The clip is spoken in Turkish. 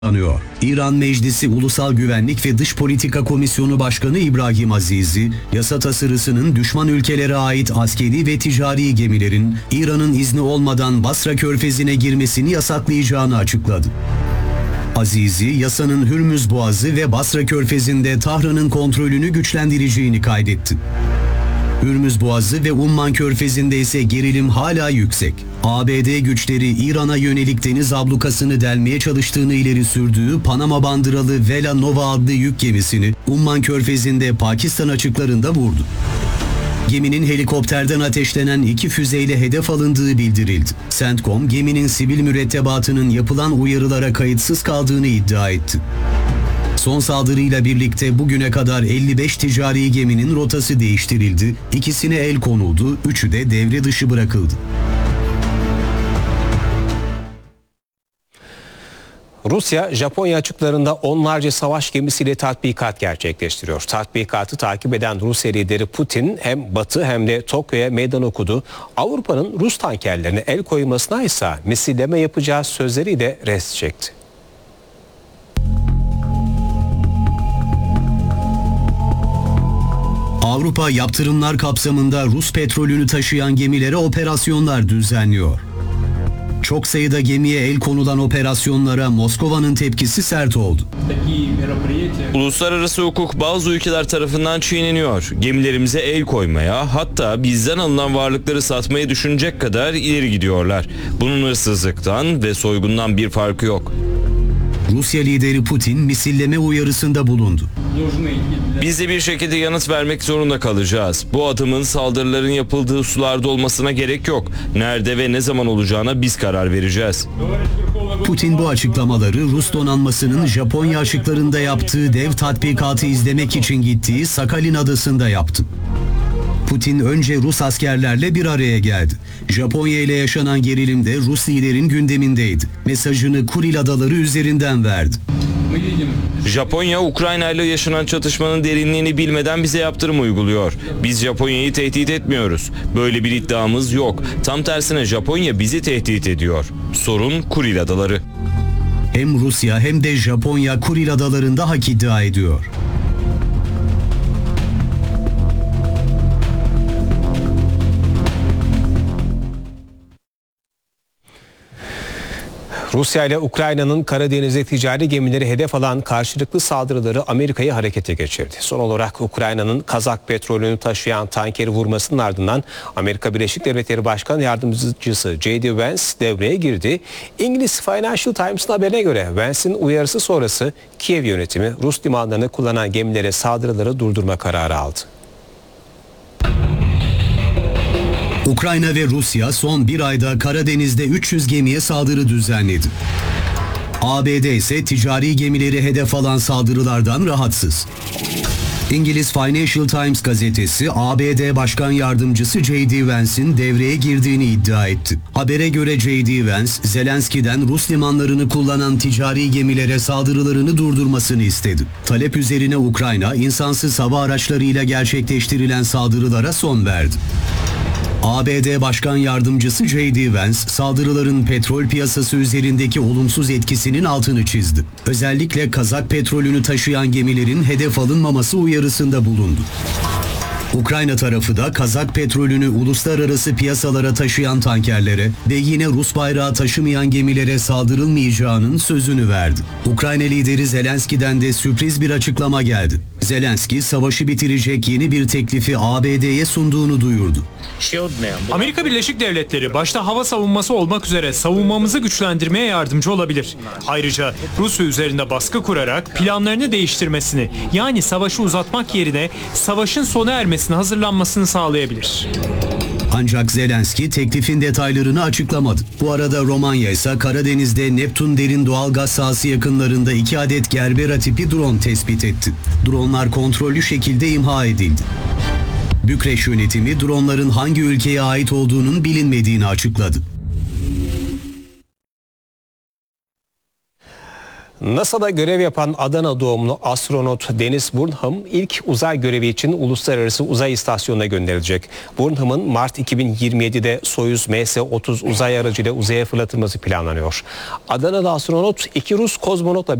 anıyor. İran Meclisi Ulusal Güvenlik ve Dış Politika Komisyonu Başkanı İbrahim Azizi, yasa tasarısının düşman ülkelere ait askeri ve ticari gemilerin İran'ın izni olmadan Basra Körfezi'ne girmesini yasaklayacağını açıkladı. Azizi, yasanın Hürmüz Boğazı ve Basra Körfezi'nde Tahran'ın kontrolünü güçlendireceğini kaydetti. Hürmüz Boğazı ve Umman Körfezi'nde ise gerilim hala yüksek. ABD güçleri İran'a yönelik deniz ablukasını delmeye çalıştığını ileri sürdüğü Panama bandıralı Vela Nova adlı yük gemisini Umman Körfezi'nde Pakistan açıklarında vurdu. Geminin helikopterden ateşlenen 2 füzeyle hedef alındığı bildirildi. CENTCOM, geminin sivil mürettebatının yapılan uyarılara kayıtsız kaldığını iddia etti. Son saldırıyla birlikte bugüne kadar 55 ticari geminin rotası değiştirildi, ikisine el konuldu, 3'ü de devre dışı bırakıldı. Rusya, Japonya açıklarında onlarca savaş gemisiyle tatbikat gerçekleştiriyor. Tatbikatı takip eden Rusya lideri Putin hem Batı hem de Tokyo'ya meydan okudu. Avrupa'nın Rus tankerlerine el koymasına ise misilleme yapacağı sözleriyle rest çekti. Avrupa yaptırımlar kapsamında Rus petrolünü taşıyan gemilere operasyonlar düzenliyor. Çok sayıda gemiye el konulan operasyonlara Moskova'nın tepkisi sert oldu. Uluslararası hukuk bazı ülkeler tarafından çiğneniyor. Gemilerimize el koymaya, hatta bizden alınan varlıkları satmayı düşünecek kadar ileri gidiyorlar. Bunun hırsızlıktan ve soygundan bir farkı yok. Rusya lideri Putin misilleme uyarısında bulundu. Biz de bir şekilde yanıt vermek zorunda kalacağız. Bu adımın saldırıların yapıldığı sularda olmasına gerek yok. Nerede ve ne zaman olacağına biz karar vereceğiz. Putin bu açıklamaları Rus donanmasının Japonya açıklarında yaptığı dev tatbikatı izlemek için gittiği Sakhalin adasında yaptı. Putin önce Rus askerlerle bir araya geldi. Japonya ile yaşanan gerilim de Rus liderin gündemindeydi. Mesajını Kuril Adaları üzerinden verdi. Japonya, Ukrayna ile yaşanan çatışmanın derinliğini bilmeden bize yaptırım uyguluyor. Biz Japonya'yı tehdit etmiyoruz. Böyle bir iddiamız yok. Tam tersine Japonya bizi tehdit ediyor. Sorun Kuril Adaları. Hem Rusya hem de Japonya Kuril Adaları'nda hak iddia ediyor. Rusya ile Ukrayna'nın Karadeniz'de ticari gemileri hedef alan karşılıklı saldırıları Amerika'yı harekete geçirdi. Son olarak Ukrayna'nın Kazak petrolünü taşıyan tankeri vurmasının ardından Amerika Birleşik Devletleri Başkan Yardımcısı J.D. Vance devreye girdi. İngiliz Financial Times'ın haberine göre Vance'in uyarısı sonrası Kiev yönetimi Rus limanlarını kullanan gemilere saldırıları durdurma kararı aldı. Ukrayna ve Rusya son bir ayda Karadeniz'de 300 gemiye saldırı düzenledi. ABD ise ticari gemileri hedef alan saldırılardan rahatsız. İngiliz Financial Times gazetesi ABD Başkan Yardımcısı J.D. Vance'in devreye girdiğini iddia etti. Habere göre J.D. Vance, Zelenski'den Rus limanlarını kullanan ticari gemilere saldırılarını durdurmasını istedi. Talep üzerine Ukrayna, insansız hava araçlarıyla gerçekleştirilen saldırılara son verdi. ABD Başkan Yardımcısı J.D. Vance, saldırıların petrol piyasası üzerindeki olumsuz etkisinin altını çizdi. Özellikle Kazak petrolünü taşıyan gemilerin hedef alınmaması uyarısında bulundu. Ukrayna tarafı da Kazak petrolünü uluslararası piyasalara taşıyan tankerlere ve yine Rus bayrağı taşımayan gemilere saldırılmayacağının sözünü verdi. Ukrayna lideri Zelenski'den de sürpriz bir açıklama geldi. Zelenski, savaşı bitirecek yeni bir teklifi ABD'ye sunduğunu duyurdu. Amerika Birleşik Devletleri başta hava savunması olmak üzere savunmamızı güçlendirmeye yardımcı olabilir. Ayrıca Rusya üzerinde baskı kurarak planlarını değiştirmesini, yani savaşı uzatmak yerine savaşın sona ermesine hazırlanmasını sağlayabilir. Ancak Zelenski teklifin detaylarını açıklamadı. Bu arada Romanya ise Karadeniz'de Neptun derin doğalgaz sahası yakınlarında 2 adet Gerbera tipi drone tespit etti. Dronlar kontrollü şekilde imha edildi. Bükreş yönetimi dronların hangi ülkeye ait olduğunun bilinmediğini açıkladı. NASA'da görev yapan Adana doğumlu astronot Deniz Burnham ilk uzay görevi için Uluslararası Uzay İstasyonu'na gönderilecek. Burnham'ın Mart 2027'de Soyuz MS-30 uzay aracıyla uzaya fırlatılması planlanıyor. Adana'da astronot 2 Rus kozmonotla